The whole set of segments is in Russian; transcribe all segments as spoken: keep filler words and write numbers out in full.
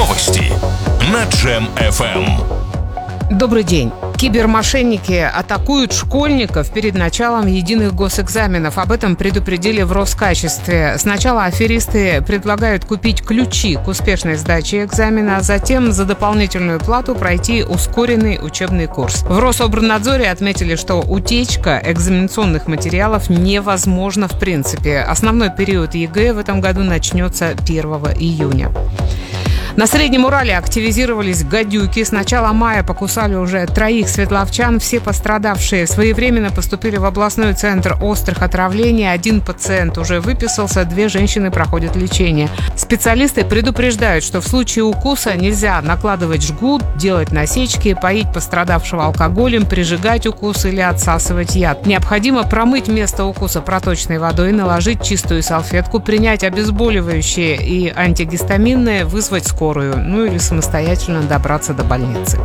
Новости на Джем эф эм. Добрый день. Кибермошенники атакуют школьников перед началом единых госэкзаменов. Об этом предупредили в Роскачестве. Сначала аферисты предлагают купить ключи к успешной сдаче экзамена, а затем за дополнительную плату пройти ускоренный учебный курс. В Рособорнадзоре отметили, что утечка экзаменационных материалов невозможна в принципе. Основной период ЕГЭ в этом году начнется первого июня. На Среднем Урале активизировались гадюки. С начала мая покусали уже троих светловчан. Все пострадавшие своевременно поступили в областной центр острых отравлений. Один пациент уже выписался, две женщины проходят лечение. Специалисты предупреждают, что в случае укуса нельзя накладывать жгут, делать насечки, поить пострадавшего алкоголем, прижигать укус или отсасывать яд. Необходимо промыть место укуса проточной водой, наложить чистую салфетку, принять обезболивающие и антигистаминные, вызвать скорую. Ну или самостоятельно добраться до больницы.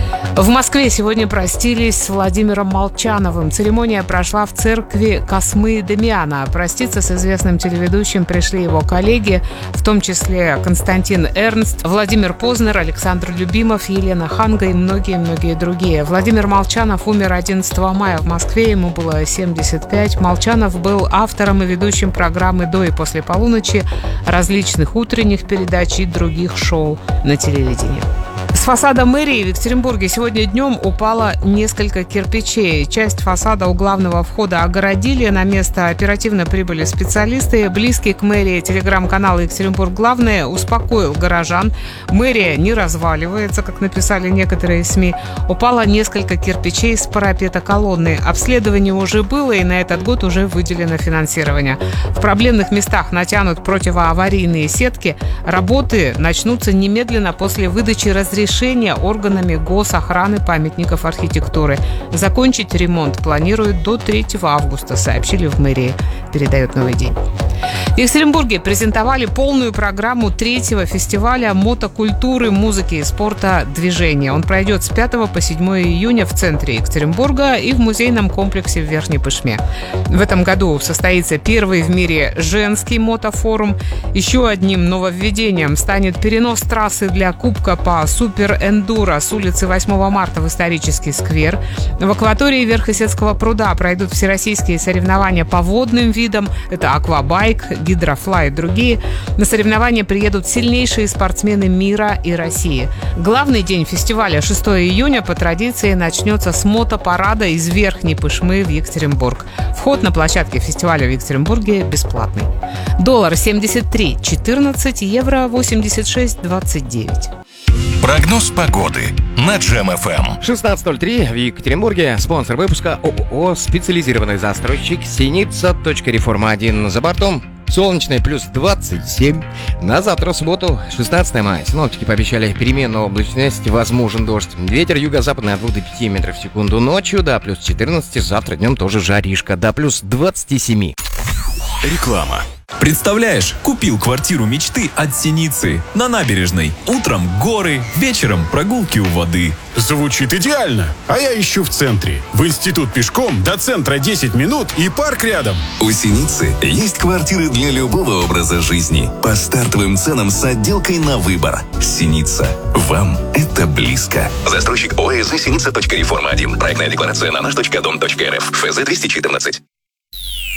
В Москве сегодня простились с Владимиром Молчановым. Церемония прошла в церкви Космы Дамиана. Проститься с известным телеведущим пришли его коллеги, в том числе Константин Эрнст, Владимир Познер, Александр Любимов, Елена Ханга и многие-многие другие. Владимир Молчанов умер одиннадцатого мая в Москве, ему было семьдесят пять. Молчанов был автором и ведущим программы «До и после полуночи», различных утренних передач и других шоу на телевидении. С фасада мэрии в Екатеринбурге сегодня днем упало несколько кирпичей. Часть фасада у главного входа огородили. На место оперативно прибыли специалисты. Близкий к мэрии телеграм-канал «Екатеринбург Главное» успокоил горожан. Мэрия не разваливается, как написали некоторые СМИ. Упало несколько кирпичей с парапета колонны. Обследование уже было, и на этот год уже выделено финансирование. В проблемных местах натянут противоаварийные сетки. Работы начнутся немедленно после выдачи разрешения. Решение органами госохраны памятников архитектуры. Закончить ремонт планируют до третьего августа, сообщили в мэрии, передает «Новый день». В Екатеринбурге презентовали полную программу третьего фестиваля мотокультуры, музыки и спорта «Движение». Он пройдет с пятого по седьмое июня в центре Екатеринбурга и в музейном комплексе в Верхней Пышме. В этом году состоится первый в мире женский мотофорум. Еще одним нововведением станет перенос трассы для Кубка по супер-эндуро с улицы восьмого марта в исторический сквер. В акватории Верхосецкого пруда пройдут всероссийские соревнования по водным видам. Это аквабайк, гидрофлай и другие. На соревнования приедут сильнейшие спортсмены мира и России. Главный день фестиваля шестого июня по традиции начнется с мотопарада из Верхней Пышмы в Екатеринбург. Вход на площадке фестиваля в Екатеринбурге бесплатный. Доллар семьдесят три четырнадцать, евро восемьдесят шесть двадцать девять. Прогноз погоды на Джем эф эм. шестнадцать ноль три в Екатеринбурге. Спонсор выпуска ООО «Специализированный застройщик Синица. Реформа один». За бортом солнечный плюс двадцать семь. На завтра, в субботу, шестнадцатого мая. Синоптики пообещали переменную облачность, возможен дождь. Ветер юго-западный от двух до пяти метров в секунду. Ночью до плюс четырнадцать. Завтра днем тоже жаришка до плюс двадцати семи. Реклама. Представляешь, купил квартиру мечты от Синицы на набережной. Утром горы, вечером прогулки у воды. Звучит идеально. А я ищу в центре. В институт пешком, до центра десять минут и парк рядом. У Синицы есть квартиры для любого образа жизни. По стартовым ценам с отделкой на выбор. Синица. Вам это близко. Застройщик ОСЗ Синица. Реформа один. Проектная декларация на наш точка дом точка эр эф. ФЗ двести четырнадцать.